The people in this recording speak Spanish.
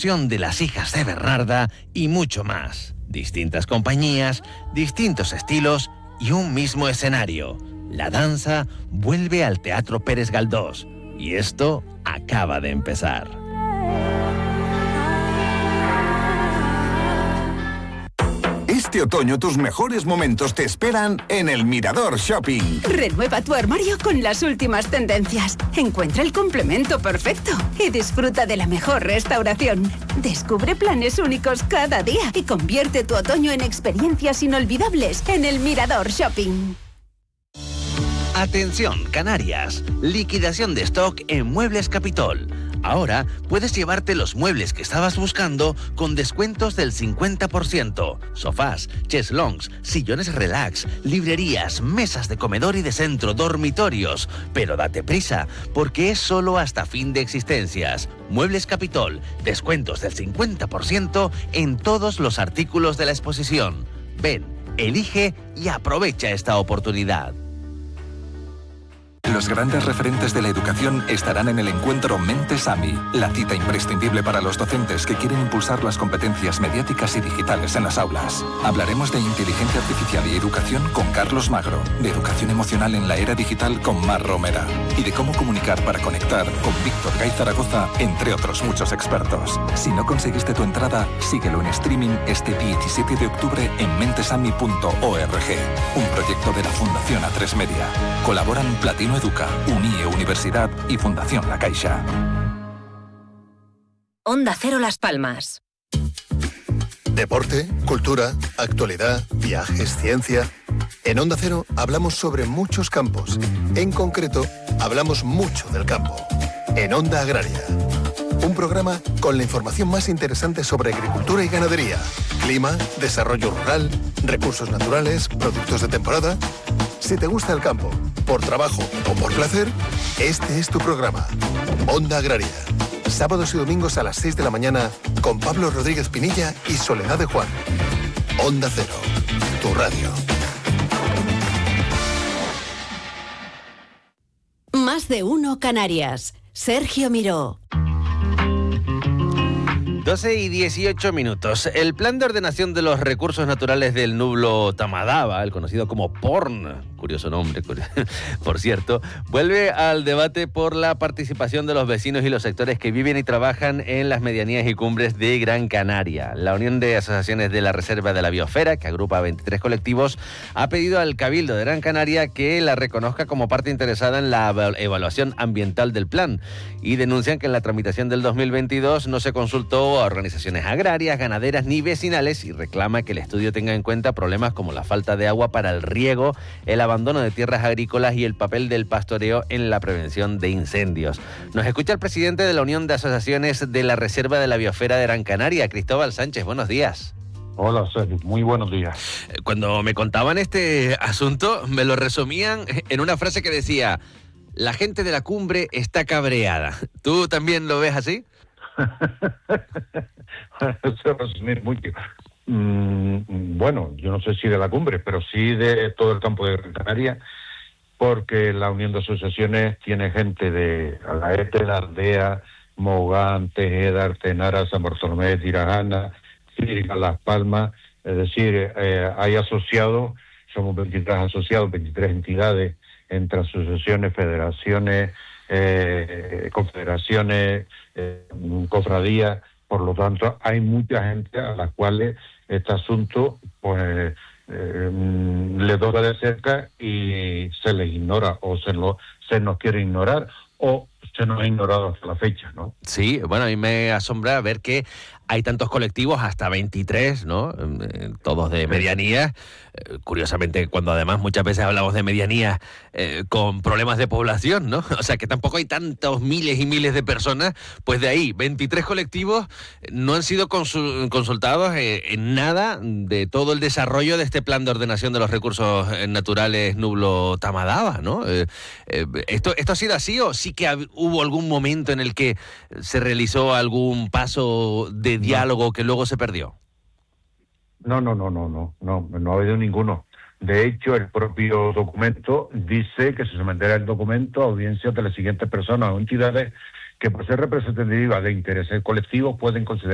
explosión de Las hijas de Bernarda y mucho más. Distintas compañías, distintos estilos y un mismo escenario. La danza vuelve al Teatro Pérez Galdós y esto acaba de empezar. Este otoño tus mejores momentos te esperan en el Mirador Shopping. Renueva tu armario con las últimas tendencias. Encuentra el complemento perfecto y disfruta de la mejor restauración. Descubre planes únicos cada día y convierte tu otoño en experiencias inolvidables en el Mirador Shopping. Atención, Canarias. Liquidación de stock en Muebles Capitol. Ahora puedes llevarte los muebles que estabas buscando con descuentos del 50%. Sofás, cheslongs, sillones relax, librerías, mesas de comedor y de centro, dormitorios. Pero date prisa, porque es solo hasta fin de existencias. Muebles Capitol, descuentos del 50% en todos los artículos de la exposición. Ven, elige y aprovecha esta oportunidad. Los grandes referentes de la educación estarán en el encuentro Mentes AMI, la cita imprescindible para los docentes que quieren impulsar las competencias mediáticas y digitales en las aulas. Hablaremos de inteligencia artificial y educación con Carlos Magro, de educación emocional en la era digital con Mar Romera y de cómo comunicar para conectar con Víctor Gay Zaragoza, entre otros muchos expertos. Si no conseguiste tu entrada, síguelo en streaming este 17 de octubre en mentesami.org, un proyecto de la Fundación A3 Media. Colaboran Platino Educa, UNIE Universidad y Fundación La Caixa. Onda Cero Las Palmas. Deporte, cultura, actualidad, viajes, ciencia. En Onda Cero hablamos sobre muchos campos. En concreto, hablamos mucho del campo. En Onda Agraria. Un programa con la información más interesante sobre agricultura y ganadería, clima, desarrollo rural, recursos naturales, productos de temporada. Si te gusta el campo, por trabajo o por placer, este es tu programa. Onda Agraria. Sábados y domingos a las 6 de la mañana con Pablo Rodríguez Pinilla y Soledad de Juan. Onda Cero, tu radio. Más de uno Canarias. Sergio Miró. 12 y 18 minutos. El Plan de Ordenación de los Recursos Naturales del Nublo Tamadaba, el conocido como PORN, curioso nombre, por cierto, vuelve al debate por la participación de los vecinos y los sectores que viven y trabajan en las medianías y cumbres de Gran Canaria. La Unión de Asociaciones de la Reserva de la Biosfera, que agrupa a 23 colectivos, ha pedido al Cabildo de Gran Canaria que la reconozca como parte interesada en la evaluación ambiental del plan y denuncian que en la tramitación del 2022 no se consultó a organizaciones agrarias, ganaderas ni vecinales y reclama que el estudio tenga en cuenta problemas como la falta de agua para el riego, el abandono de tierras agrícolas y el papel del pastoreo en la prevención de incendios. Nos escucha el presidente de la Unión de Asociaciones de la Reserva de la Biosfera de Gran Canaria, Cristóbal Sánchez. Buenos días. Hola, Sergio. Muy buenos días. Cuando me contaban este asunto, me lo resumían en una frase que decía: la gente de la cumbre está cabreada. ¿Tú también lo ves así? Se resumir mucho. Bueno, yo no sé si de la cumbre, pero sí de todo el campo de Gran Canaria, porque la Unión de Asociaciones tiene gente de Alaete, La Aldea, Mogán, Tejeda, Artenara, San Bartolomé, Tirajana, Círica, Las Palmas. Es decir, hay asociados, somos 23 asociados, 23 entidades entre asociaciones, federaciones, confederaciones, cofradías. Por lo tanto, hay mucha gente a la cual este asunto pues le toca de cerca y se les ignora o se nos quiere ignorar o se nos ha ignorado hasta la fecha, ¿no? Sí, bueno, a mí me asombra ver que hay tantos colectivos, hasta 23, ¿no? Todos de medianía. Curiosamente, cuando además muchas veces hablamos de medianía con problemas de población, ¿no? O sea, que tampoco hay tantos miles y miles de personas, pues de ahí, 23 colectivos no han sido consultados en nada de todo el desarrollo de este plan de ordenación de los recursos naturales Nublo Tamadaba, ¿no? ¿Esto ha sido así o sí que hubo algún momento en el que se realizó algún paso de diálogo que luego se perdió? No ha habido ninguno. De hecho, el propio documento dice que se someterá el documento a audiencias de las siguientes personas o entidades que por ser representativas de intereses colectivos pueden considerar